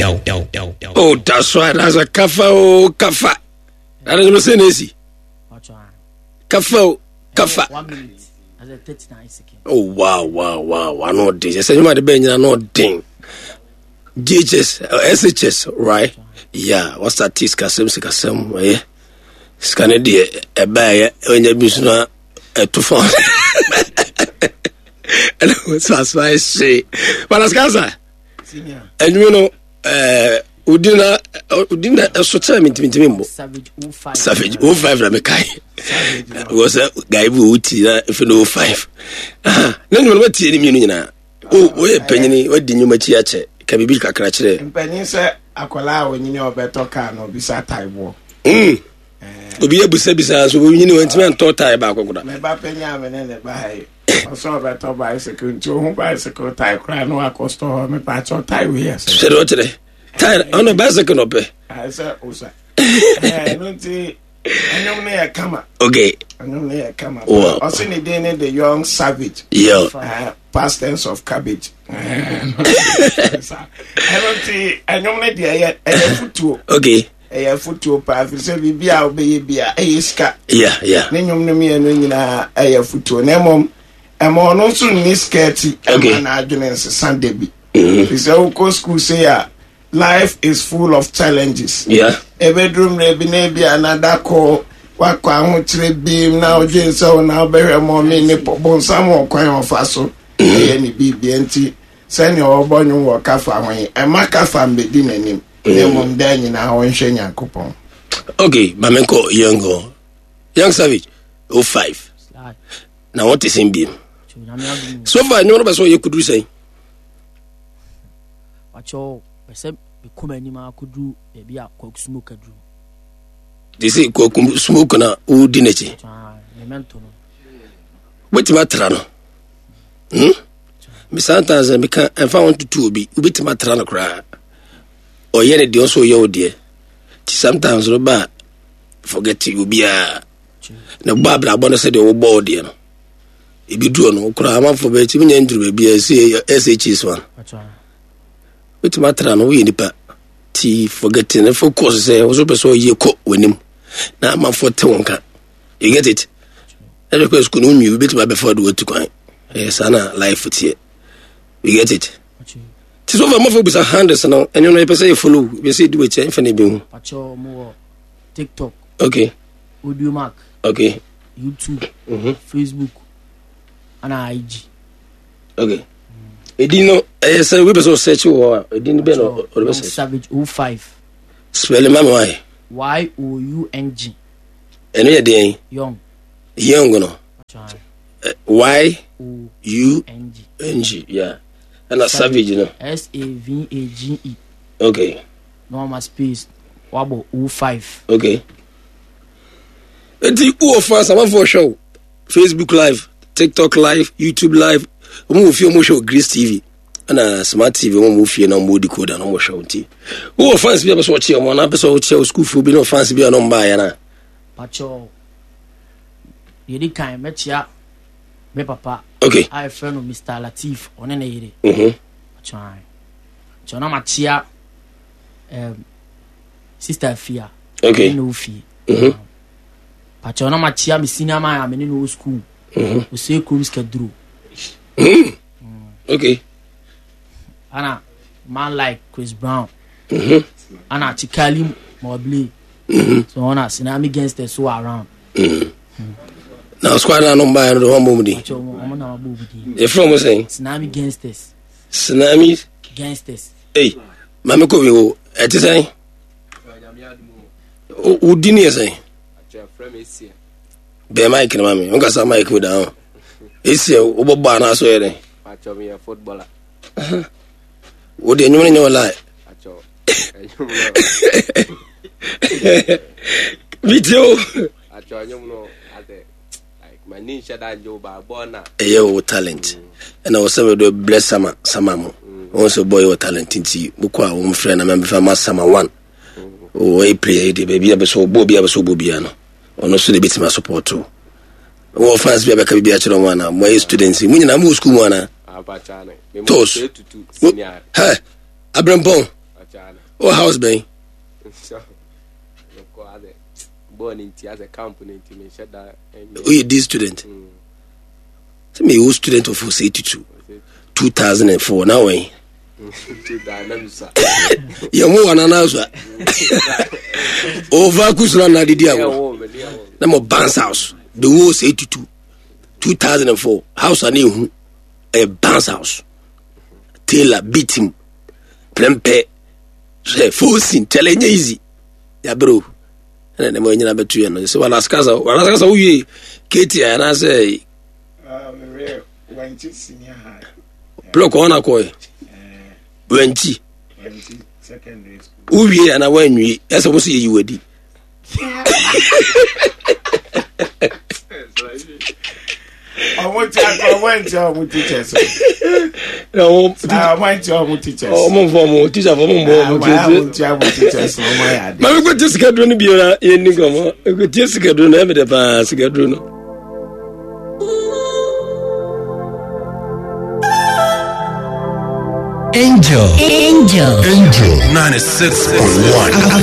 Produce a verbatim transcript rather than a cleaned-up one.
Oh, that's right. That's a kafa oh kafa. I don't know say nesi. Kafa oh kafa. One minute. As a thirty-nine seconds. Oh wow wow wow. I know this. I said you might be not ding. G H S uh, S H S right? Yeah. What's that? Tis kasem se kasem. Yeah. Scanner de e buy when you be so a two phone. And what's why I say. But as Gaza. And you know, uh, Udina, Udina, so tell me to me, Savage oh five. Savage oh five, Ramekai was a guy who if you know five. Ah, no, no, what's the meaning now? Oh, wait, Penny, what did you make here? Can be big a cratch there. Penny said, Aquala, when you know better can or beside Taiwan. Hm. To be able to say, besides, you know, it's meant to tie about my penny, and then buy. I saw better bicycle, two bicycle tie, cry no acosto, me patch or tie we. Said what today? Tired on a bicycle, no pay. I said, oh, sir. I don't see. I know me a come up. Okay. I know me a come up. I seen the day the young savage. Yeah. Uh, past tense of cabbage. I don't see. I know me the a foot. Okay. A foot to pass. We say, be our baby, a scat. Yeah, yeah. Then you know me and then a foot to Nemo. I'm on also in this sketchy. Okay. And I do Sunday. We say, oh, go school say, life is full of challenges. Yeah. A bedroom maybe maybe another call. What can we beam now? Jane so now bury more mini bon some more coin of faso. Any B B N T. Send your bonny work for me. And my cafe be dinner name. Lemon dining our own Shenya coupon. Okay, Mamenko Youngo. Young Savage. Oh five. Now what is in beam? So far, no one saw you could do say. What your except the Kumanima could do a beer cook smoker drew. They say cook smoke na o dineti. Wait matrano. Hmm? Me sometimes I can if I want to to be wait matrano cry. Or yet they also your dear. Sometimes Roba forget you be a na babla bonus said the board you know. If you do no cry am for bet me ndru be S H S one. Wait matter no we nipa ti forgetting focus say was so ye ko wenim na am for te wonka. You get it? Every question kunu mi bit ma before do to kwan. Yes ana life tie. You get it? Ti so for bisa handles now and you know person you follow we say do it infinite be. Pacho mo TikTok. Okay. Audio Mark. Okay. YouTube. Mhm. Facebook. And I G. Okay. It didn't know. Say we person search or it didn't be no. Savage oh five. Spell my why. Y O U N G. And we are doing young. Young no. Y O U N G. N G. Yeah. And a savage, you know. S A V A G E. Okay. Normal space. Wabo oh five. Okay. It's who of us I'm for show. Facebook Live, TikTok Live, YouTube Live. We move your show Grace T V. And a smart T V, we move here no more decoder no more show T. Who of us be able to watch your one episode of school for be no fancy be on buy na. Pacho. Yedi kan metia me papa. Okay. I friend of Mister Latif on na yede. Mhm. Pacho. Chona matia um sister Fia. Okay. No fee. Mhm. Pacho na matia me senior man am in no school. Mhm. We say cool schedule. Mhm. Okay. Ana man like Chris Brown. Mhm. Ana Chikali Mobley. Mhm. So ona Sinami against the so around. Mhm. Now squad na no buy no one moment. Pacho mo na mabubi. You from saying? Sinami gangsters. Tsunami Gangsters. Hey, mama ko we e ti say? O di ni say? Be mic na mami, on ka sa mic we down. Esi o bobo na so yere. Pacho me a footballer. O de nyum nyo lie. Pacho. Video. Pacho nyum no ate like my ninja da jo ba bona. Eh yo talent. And I was say do bless sama sama mo. Also boy with talent nti bukwa wo mfre na me fa ma sama one. O e play the baby abeso bobi abeso bobi ano. Ono so de bitima support to. Wo fans bia beka bia chiro wana mo students mu nyina mu school wana. Ah, Pacho na. Tos. Senior. Hey, Abraham Pong. Pacho na. Oh, house bɛn. Born in as a company to me said that. Oh, you D student. So me old student of eighty-two, two thousand and four. Now when. You mo wana na so. Over kusuna na didi awo. Na mo bounce house. The was eighty-two, two thousand and four. House ani hu a bounce house. Taylor beat him. Prempe. Say forcing challenge easy. Ya bro. Na na mo nyina betu ye no. So wala skasa, wala skasa uye Katie na say ah me re wanchi senior high. Block on akoy. Wanchi. Wanchi secondary school. Uye na wanwi. Esa mo say you wedi. I want to I went to our teachers. I went to our teachers. Oh, mon form teacher for mon boy. I went to our teachers. My Ma go to schedule ni biora ye ni gomo. Go to schedule na me de pa schedule no. Angel. Angel. Angel. ninety-six point one.